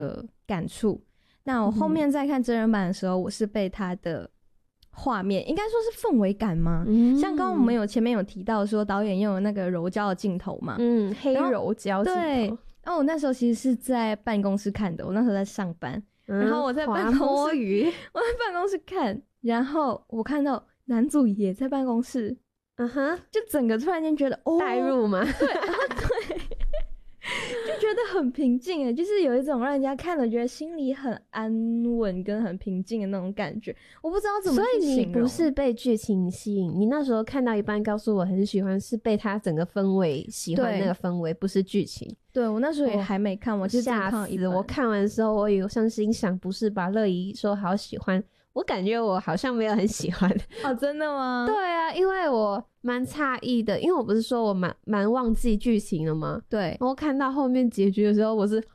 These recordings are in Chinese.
感触。那我后面在看真人版的时候，我是被他的画面，应该说是氛围感吗？像刚刚我们前面有提到说导演用了那个柔焦的镜头嘛， 黑柔焦镜头。 对，然后我那时候其实是在办公室看的，我那时候在上班，然后我在办公室，我在办公室看，然后我看到男主也在办公室，就整个突然间觉得带入嘛， 对，对。就觉得很平静耶，就是有一种让人家看了觉得心里很安稳跟很平静的那种感觉，我不知道怎么去形容。所以你不是被剧情吸引，你那时候看到一半告诉我很喜欢，是被他整个氛围喜欢那个氛围，不是剧情。 对，我那时候也还没看，我就吓死！我看完的时候我有像心想，不是吧？乐怡说好喜欢，我感觉我好像没有很喜欢。 哦，真的吗？ 对啊，因为我蛮诧异的，因为我不是说我蛮忘记剧情了吗？ 对， 然后看到后面结局的时候，我是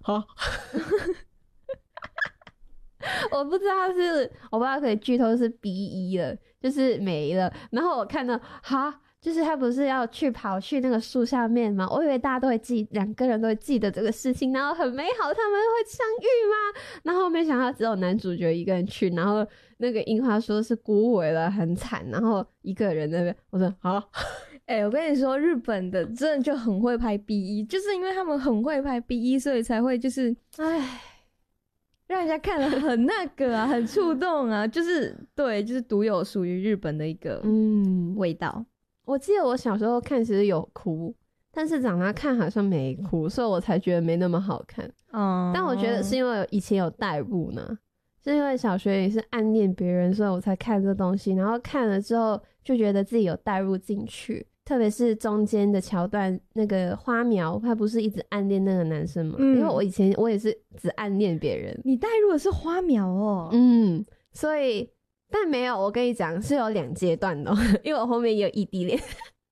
我不知道可以剧透是 B1 了，就是没了。然后我看到就是他不是要跑去那个树下面吗？我以为大家都会两个人都会记得这个事情，然后很美好，他们会相遇吗？然后没想到只有男主角一个人去，然后那个樱花说是孤尾了，很惨，然后一个人那边，我说好。 我跟你说，日本的真的就很会拍 B1，就是因为他们很会拍 B1，所以才会就是让人家看了很那个啊，很触动啊，就是对，就是独有属于日本的一个味道。 我记得我小时候看其实有哭，但是长大看好像没哭，所以我才觉得没那么好看。但我觉得是因为以前有代入呢，是因为小学也是暗恋别人，所以我才看这东西，然后看了之后就觉得自己有代入进去，特别是中间的桥段，那个花苗他不是一直暗恋那个男生吗？因为我以前我也是只暗恋别人。 你代入的是花苗哦。 所以但没有，我跟你讲是有2阶段的因为我后面也有异地恋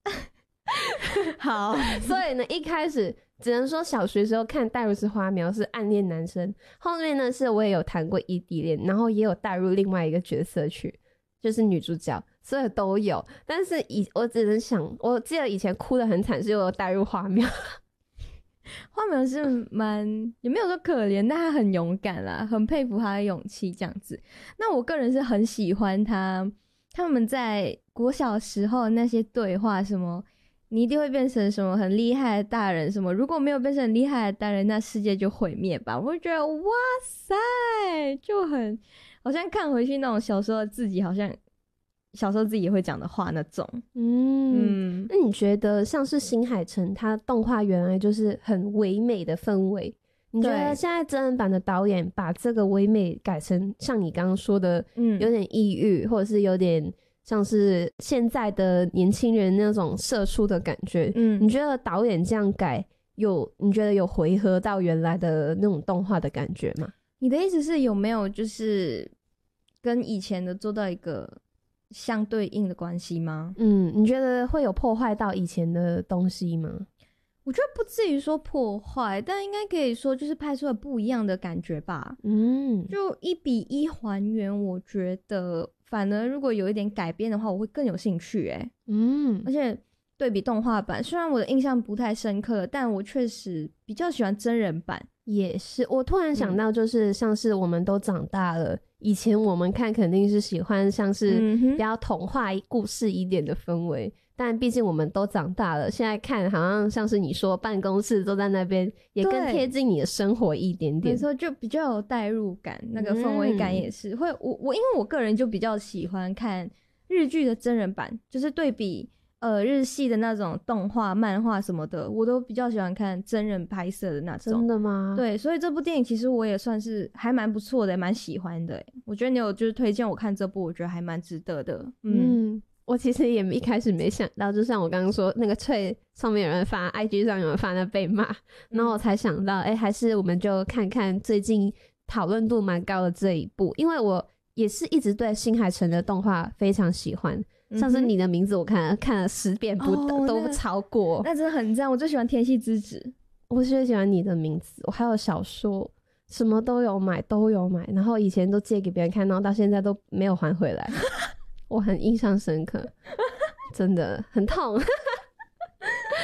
好， 所以呢一开始只能说小学时候看代入是花苗是暗恋男生，后面呢是我也有谈过异地恋，然后也有代入另外一个角色去，就是女主角，所以都有。但是我只能想，我记得以前哭得很惨是我有代入花苗花苗是也没有说可怜，但他很勇敢啦，很佩服他的勇气这样子。那我个人是很喜欢他们在国小时候那些对话，什么你一定会变成什么很厉害的大人，什么如果没有变成很厉害的大人，那世界就毁灭吧。我会觉得哇塞，就很好像看回去那种小时候自己，好像小时候自己也会讲的话那种。 那你觉得像是新海诚他动画原来就是很唯美的氛围，你觉得现在真人版的导演把这个唯美改成像你刚刚说的有点抑郁，或者是有点像是现在的年轻人那种社畜的感觉，你觉得导演这样改你觉得有回合到原来的那种动画的感觉吗？ 你的意思是有没有就是跟以前的做到一个相对应的关系吗？ 你觉得会有破坏到以前的东西吗？ 我觉得不至于说破坏，但应该可以说就是拍出了不一样的感觉吧。就1:1还原，我觉得反而如果有一点改编的话，我会更有兴趣而且对比动画版，虽然我的印象不太深刻，但我确实比较喜欢真人版。 也是，我突然想到就是像是我们都长大了，以前我们看肯定是喜欢像是比较童话故事一点的氛围，但毕竟我们都长大了，现在看好像是你说办公室都在那边，也更贴近你的生活一点点， 没错，就比较有代入感，那个氛围感也是会。我因为我个人就比较喜欢看日剧的真人版，就是对比日系的那种动画漫画什么的，我都比较喜欢看真人拍摄的那种。 真的吗？ 对，所以这部电影其实我也算是还蛮不错的，蛮喜欢的。我觉得你有就是推荐我看这部，我觉得还蛮值得的。 我其实也一开始没想到，就像我刚刚说那个脆上面有人发 IG 上有人发那被骂，然后我才想到还是我们就看看最近讨论度蛮高的这一部，因为我也是一直对新海诚的动画非常喜欢，像是你的名字我看了10遍都超过， 那真的很赞。我最喜欢天气之子， 我最喜欢你的名字，我还有小说什么都有买，然后以前都借给别人看，然后到现在都没有还回来我很印象深刻真的很痛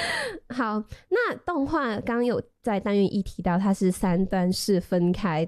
好，那动画刚刚有在单元一提到它是3段式分开